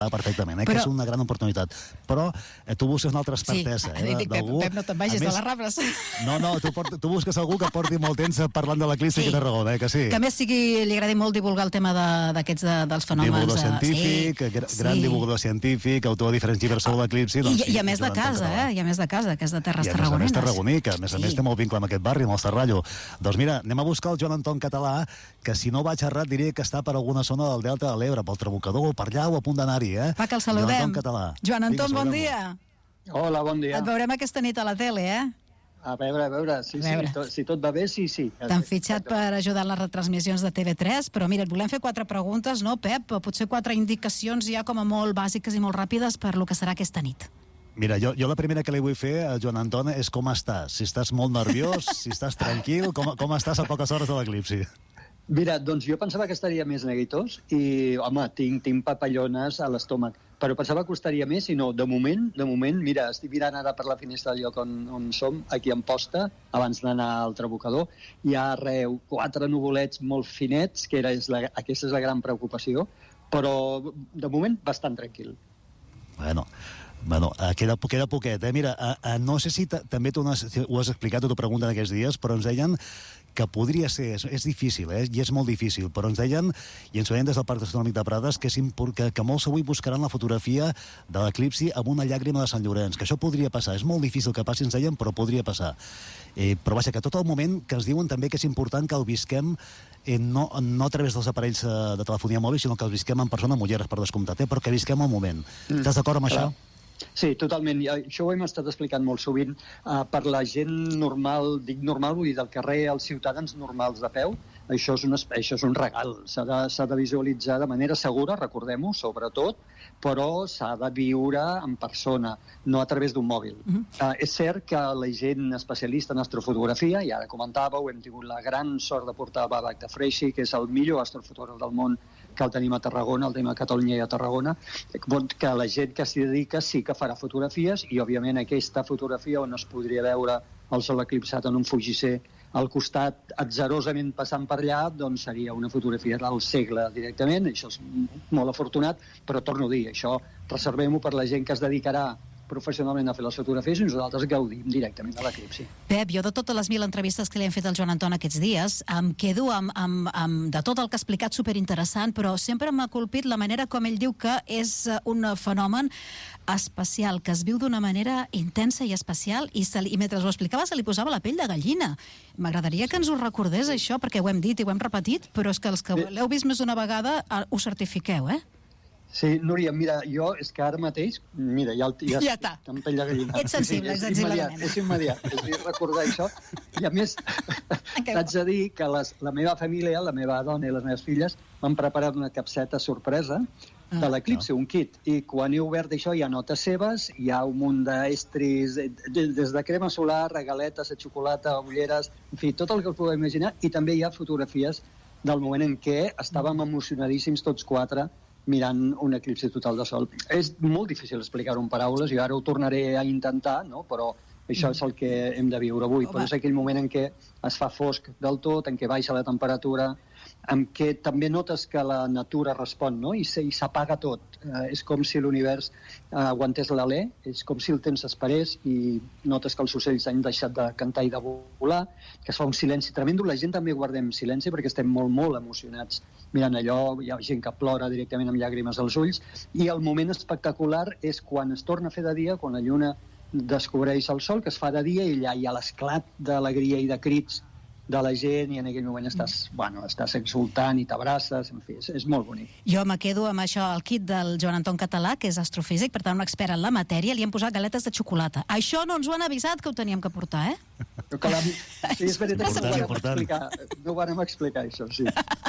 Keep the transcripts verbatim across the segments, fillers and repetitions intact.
perfectament, eh, però... que és una gran oportunitat. Però eh, tu busques una altra expertesa. Sí, eh, dic, Pep, Pep, no te'n vagis de les Rambles. No, no, tu, port, tu busques algú que porti molt temps parlant de l'eclipsi sí. aquí a Tarragona, eh, que sí. Que a més sigui, li agradi molt divulgar el tema d'aquests, de, dels fenòmens. Divulgador científic, sí, gran sí. divulgador científic, autor de diferents llibres sobre l'eclipsi. Doncs, I, sí, i a més de casa, eh? I a més de casa, que és de Terres Tarragonenes. I a més tarragoní, que a més a més té molt vincle amb aquest barri, amb el Serrallo. Doncs mira, anem a buscar el Joan Anton Català, que si no vaig errat diria que està per alguna zona del Delta de l'Ebre, pel Trabucador, per allà o a punt d'anar-hi, eh? Va, que el saludem. Joan Anton Català. Joan Anton, bon dia. Hola, bon dia. Et veurem aquesta nit a la tele, eh? A veure, a veure, sí, a veure. sí, to, si tot va bé, sí, sí. T'han fitxat per ajudar en les retransmissions de T V tres, però mira, et volem fer quatre preguntes, no, Pep? Potser quatre indicacions ja com a molt bàsiques i molt ràpides per lo que serà aquesta nit. Mira, jo, jo la primera que li vull fer a Joan Anton és com estàs. Si estàs molt nerviós, si estàs tranquil, com, com estàs a poques hores de l'eclipsi? Mira, doncs jo pensava que estaria més neguitós i, home, tinc, tinc papallones a l'estómac, però pensava que estaria més i no, de moment, de moment, mira, estic mirant ara per la finestra del lloc on, on som, aquí en posta, abans d'anar al Trabucador, hi ha arreu quatre nuvolets molt finets, que era, és la, aquesta és la gran preocupació, però de moment bastant tranquil. Bueno, Bueno, uh, queda, queda poquet, eh? Mira, uh, uh, no sé si també tu no has, ho has explicat, o t'ho pregunten aquests dies, però ens deien que podria ser, és, és difícil, eh? I és molt difícil, però ens deien, i ens ho deien des del Parc Astronòmic de Prades, que, que, que molts avui buscaran la fotografia de l'eclipsi amb una llàgrima de Sant Llorenç, que això podria passar, és molt difícil que passi, ens deien, però podria passar. Eh, però vaja, que tot el moment que ens diuen també que és important que el visquem eh, no, no a través dels aparells de telefonia mòbil, sinó que el visquem en persona, amb ulleres per descomptat, eh? Però que visquem el moment. Mm. Estàs d'acord amb Clar. això? Sí, totalment. Això ho hem estat explicant molt sovint. Uh, per la gent normal, dic normal, vull dir del carrer, els ciutadans normals de peu, això és un, això és un regal. S'ha de, s'ha de visualitzar de manera segura, recordem-ho, sobretot, però s'ha de viure en persona, no a través d'un mòbil. Uh-huh. Uh, és cert que la gent especialista en astrofotografia, i ara comentàveu, hem tingut la gran sort de portar el Babak de Freixi, que és el millor astrofotògraf del món, que el tenim a Tarragona, el tenim a Catalunya i a Tarragona, que la gent que s'hi dedica sí que farà fotografies, i òbviament aquesta fotografia on es podria veure el sol eclipsat en un fugisser al costat, atzerosament passant per allà, doncs seria una fotografia del segle directament. Això és molt afortunat, però torno a dir, això reservem-ho per la gent que es dedicarà professionalment a fer les fotografies i nosaltres gaudim directament de l'eclipsi. Pep, jo de totes les mil entrevistes que li hem fet al Joan Anton aquests dies, em quedo amb, amb, amb de tot el que ha explicat superinteressant, però sempre m'ha colpit la manera com ell diu que és un fenomen especial, que es viu d'una manera intensa i especial, i, se li, i mentre ho explicava se li posava la pell de gallina. M'agradaria que ens ho recordés, això, perquè ho hem dit i ho hem repetit, però és que els que l'heu vist més d'una vegada ho certifiqueu, eh? Sí, Núria, mira, jo és que ara mateix, mira, ja, ja, ja està. Em pell de gallina. Ets sensible, sí, ets immediat, és immediat, és dir, recordar això. I a més, t'haig de dir que les, la meva família, la meva dona i les meves filles m'han preparat una capseta sorpresa de l'eclipsi, un kit, i quan he obert això hi ha notes seves, hi ha un munt d'estris, des de crema solar, regaletes de xocolata, ulleres, en fi, tot el que us podeu imaginar, i també hi ha fotografies del moment en què estàvem emocionadíssims tots quatre mirant un eclipsi total de sol. És molt difícil explicar-ho en paraules, jo ara ho tornaré a intentar, no? Però això és el que hem de viure avui. Però és aquell moment en què es fa fosc del tot, en què baixa la temperatura, en què també notes que la natura respon, no? I s'apaga tot. Eh, és com si l'univers eh, aguantés l'alè, és com si el temps s'esperés i notes que els ocells han deixat de cantar i de volar, que es fa un silenci tremendo. La gent també guardem silenci perquè estem molt, molt emocionats mirant allò. Hi ha gent que plora directament amb llàgrimes als ulls, i el moment espectacular és quan es torna a fer de dia, quan la lluna descobreix el sol, que es fa de dia, i allà hi ha l'esclat d'alegria i de crits de la gent, i en aquell moment estàs, bueno, estàs exultant i t'abraces, en fi, és, és molt bonic. Jo me quedo amb això, el kit del Joan Anton Català, que és astrofísic, per tant un expert en la matèria, li hem posat galetes de xocolata. Això no ens ho han avisat que ho teníem que portar, eh? Que la... Sí, és veritat que no ho vàrem explicar, no ho vàrem explicar, això, sí.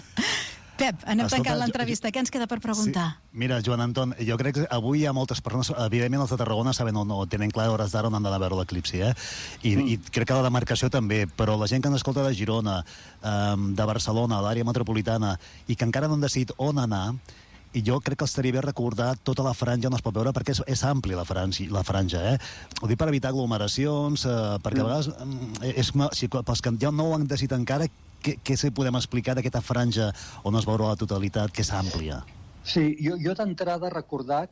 Pep, anem tancant l'entrevista. Què ens queda per preguntar? Sí. Mira, Joan Anton, jo crec que avui hi ha moltes persones, evidentment els de Tarragona saben o no, tenen clar hores d'ara on han d'anar a veure l'eclipsi, eh? I, mm. I crec que la demarcació també, però la gent que ens escolta de Girona, um, de Barcelona, l'àrea metropolitana, i que encara no han decidit on anar, i jo crec que els estaria bé recordar tota la franja on es pot veure, perquè és, és àmplia la franja, la franja, eh? Ho dic per evitar aglomeracions, eh, perquè a vegades, eh, és, si, pels que ja no ho han decidit encara, què, què se podem explicar d'aquesta franja on es veurà la totalitat, que és àmplia? Sí, jo, jo d'entrada recordar